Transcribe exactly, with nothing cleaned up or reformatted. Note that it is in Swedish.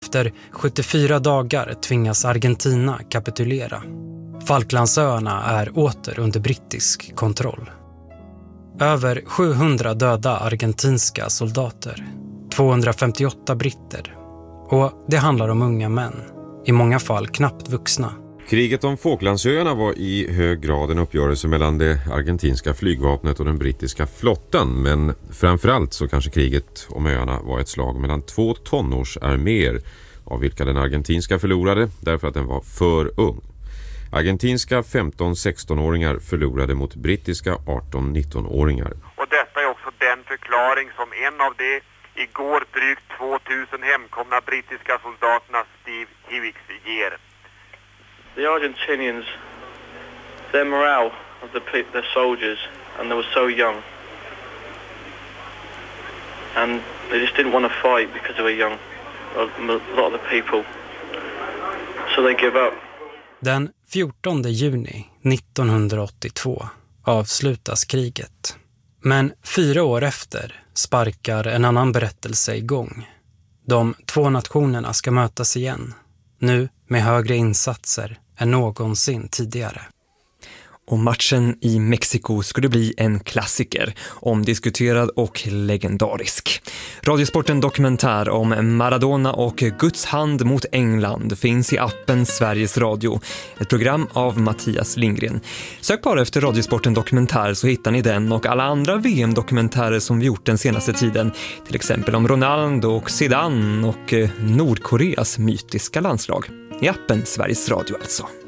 Efter sjuttiofyra dagar tvingas Argentina kapitulera. Falklandsöarna är åter under brittisk kontroll. Över sjuhundra döda argentinska soldater, tvåhundrafemtioåtta britter. Och det handlar om unga män, i många fall knappt vuxna. Kriget om Falklandsöarna var i hög grad en uppgörelse mellan det argentinska flygvapnet och den brittiska flottan. Men framförallt så kanske kriget om öarna var ett slag mellan två tonårsarméer, av vilka den argentinska förlorade därför att den var för ung. Argentinska femton-sexton-åringar förlorade mot brittiska arton-nitton-åringar. Och detta är också den förklaring som en av de igår drygt tvåtusen hemkomna brittiska soldaterna, Steve Hivix, ger. The Argentinians, their morale of the pe- their soldiers, and they were so young, and they just didn't want to fight because they were young, a lot of the people, so they give up. Den fjortonde juni nittonhundraåttiotvå avslutas kriget. Men fyra år efter sparkar en annan berättelse igång. De två nationerna ska mötas igen, nu med högre insatser än någonsin tidigare. Och matchen i Mexiko skulle bli en klassiker, omdiskuterad och legendarisk. Radiosporten dokumentär om Maradona och Guds hand mot England finns i appen Sveriges Radio. Ett program av Mattias Lindgren. Sök bara efter Radiosporten dokumentär så hittar ni den och alla andra V M-dokumentärer som vi gjort den senaste tiden. Till exempel om Ronaldo och Zidane och Nordkoreas mytiska landslag. I appen Sveriges Radio alltså.